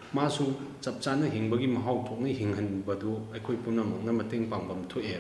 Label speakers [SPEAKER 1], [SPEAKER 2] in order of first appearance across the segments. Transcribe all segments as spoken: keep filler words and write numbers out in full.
[SPEAKER 1] मासु चप चाना हिंबगी महाउ थोंना हिंहनबदु अखोय पुनमकना मतेंग पांगबम थोए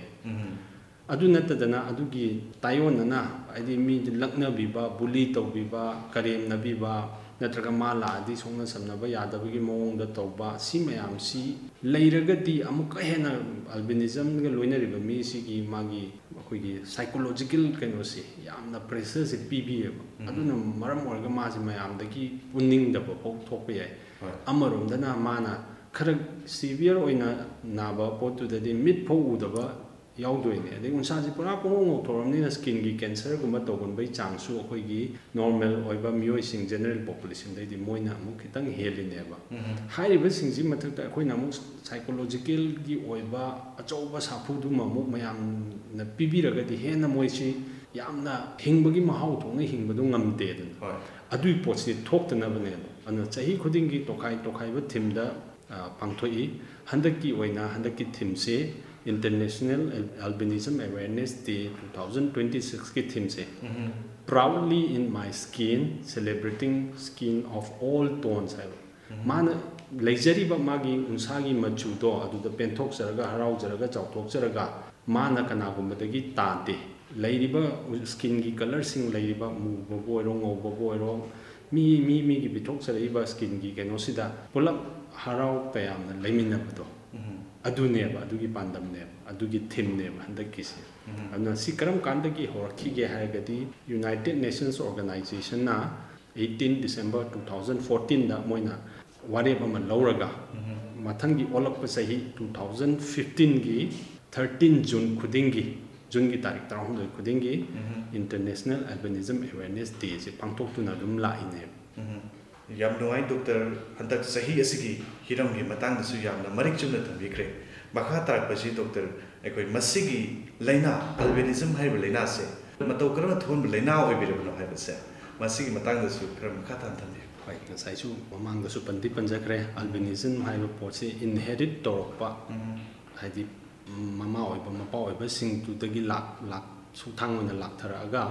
[SPEAKER 1] अदु नतदना अदुगी तायोनना आदि मी लक्नबीबा बुली तौबीबा करेम नबीबा नत्रगा मा लादी सोंना समनबा यादबगी मओंगदा तौबा सी मयाम सी लेरगदी अमुक हेना अल्बिनिज्म गा लोइनरिबा मी सिगी मागी अखोयगी साइकोलॉजिकल कैनोसी यामना प्रेशर से पीबीएबा अदुना मरम ओरगा मासी मयामदगी पुनिंगदबा पौ थोपा याय अमरोमदना माना खर सीवियर ओइना नाबा पोतुददी मिट फौ उदबा याउदोइने अदे उनसाजी पुरा पोंगो थोरमनिना स्किन की कैंसर गुमा तोगनबै चांगसु अखोयगी नॉर्मल ओइबा मियोइसिंग जनरल पॉपुलेशन दैदि मोइना अमु खितंग हेलिनेबा हाइरिबा सिंगजी मथकता अखोयना अमु साइकोलॉजिकल की ओइबा अचौबा साफुदु ममु मयाम न पिबिरगदि हेना मोइसी यामना हिंबगी महाउ थोंना हिंबदु ngamdedana adui potsi thoktanabane ana chahi khudingi tokai tokaiba thimda pangthoi handaki oina handaki thimse International Albinism Awareness Day twenty twenty-six ki theme se proudly in my skin celebrating skin of all tones hai mana leijari ba magi unsagi machu do adu da penthok jaraga harau jaraga chauthok jaraga mana kana gumbadagi tade leiriba skin gi color sing leiriba mu bo ro ngo bo ro mi mi mi gi bithok jariba skin gi keno sida pulap harau tayamna leiminabado aduneba adugi pandamneba adugi thimneba handakisi aduna si karam kandagi horkhige haragadi United Nations Organization na eighteen December twenty fourteen da moina wareba ma lauraga mathangi olakpa sahi twenty fifteen gi thirteen June khudingi June gi tarik thirty-one khudingi International Albinism Awareness Day se pangthoktuna dum laine
[SPEAKER 2] yam nuai doctor handak sahi asigi hiram gi matang su yamna marik chumna thamikre bakha tarak pasi doctor ekoi masigi laina albinism haiba laina se matau karana thon laina oi birabno haiba se masigi matang su kram kha tan thambi
[SPEAKER 1] pai ngasai su mamang su pandi panjakre albinism haiba potse inherit torokpa haidi mama oi ba mapa oi ba sing tu dagi lak lak su thang ona lak tharaga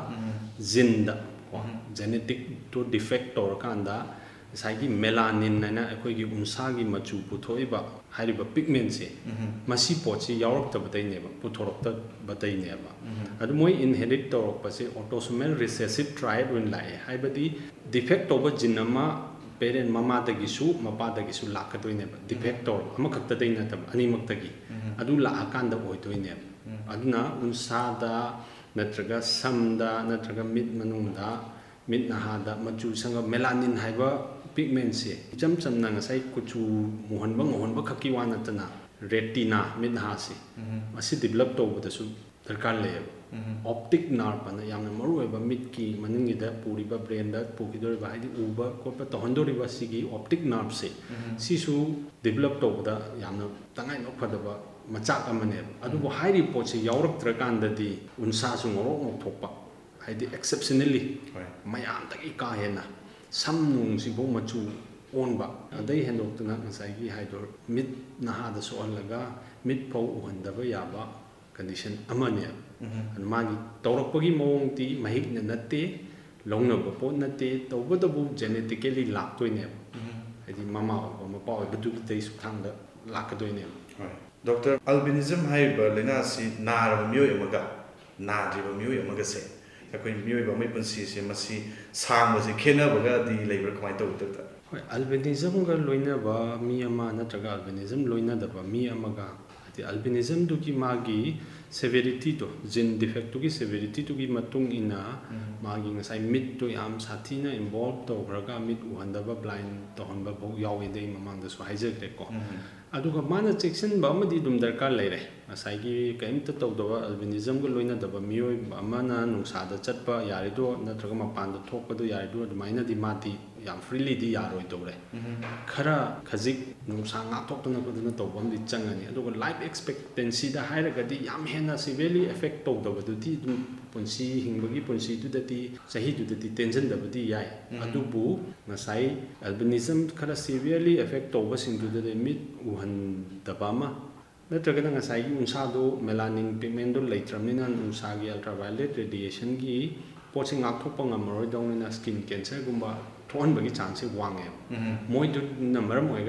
[SPEAKER 1] zinda genetic to defect torkanda साइगी melanin Naina अखोयगी उनसागी मचु पुथोइबा हारिबा pigment से मसी पोची यावरक्तबदैनेबा पुथोरक्तबदैनेबा अदु मोय inherit तौरक्पसे autosomal recessive triad one लाए हाइबदी defect तौबा जिनमा parent ममादगिसु मपादगिसु लाकदोइनेबा defect तौर अमखक्तदैनतब अनिमक्तगी अदु लाकांदा ओइदोइनेबा अदुना उनसादा नत्रगा समदा नत्रगा मिट मनुंगदा मिट नहादा मचु संग मेलानिन हाइबा पिगमेंट से जम चमना ngasai kuchu muhanba ngohanba khaki wana tana retina mit ha se asi develop tawbada su darkar le optic nerve pana yamna maru eba mit ki maningi da puri ba brain da pukidor ba hidi uba ko pa tohandori ba sigi optic nerve se si su develop tawbada yamna tangai no phadaba machak amane adu bo hairi pot se yaurak trakanda di unsa su ngoro ngok thokpa haidi exceptionally mayam taki ka hena samnung sibo machu onba adai hendokna ngasai gi haidor mit naha da so alaga mit pau uhandaba yaba condition amane an magi tawrakpagi mawong ti mahik na natte longna ba po natte tawbadabu genetically laktoine haidi mama ba mapa badu dei su thangda lakadoine
[SPEAKER 2] doctor albinism haiba lena si nar myo yamaga nadri ba myo yamaga se अखोई मियोइबा मै पुंसी से मसी सांगबसे खेनबगा दि labour कमाय तौता
[SPEAKER 1] होय albinism ga loinaba mi ama natraga albinism loinadaba mi amaga ati albinism du ki magi severity to gene defect to ki severity to ki matung ina magi ngasai mit to yam sathina involved to braga mit uhandaba blind to honba bo yawi dei mamang da so haijekre ko aduga mana section ba madi dum darkar leire ngasai gi kaimta tawdaba albinism ga loinadaba mioi amana nungsa da chatpa yarido natraga mapan da thokpa do yarido dumaina di mati yam freely di yaroi tawre khara khazik nungsa nga thokna ko duna tawbam di changani aduga life expectancy da hairaga di yam hena severely affect tawdaba du ti dum punsi hingbagi punsi du dati sahi du dati tension da badi yai adubu ngasai albinism khara severely affect tawba sing du de mit uhan dabama natraga ngasai gi unsa do melanin pigment do leitramnina unsa gi ultraviolet radiation gi poching ngak thokpa ngamroi dongna skin cancer gumba thon bagi chance wange moi du number moi